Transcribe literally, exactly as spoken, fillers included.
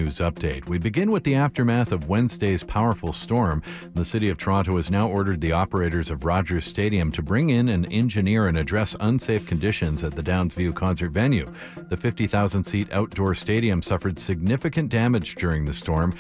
News Update. We begin with the aftermath of Wednesday's powerful storm. The City of Toronto has now ordered the operators of Rogers Stadium to bring in an engineer and address unsafe conditions at the Downsview concert venue. The fifty thousand seat outdoor stadium suffered significant damage during the storm,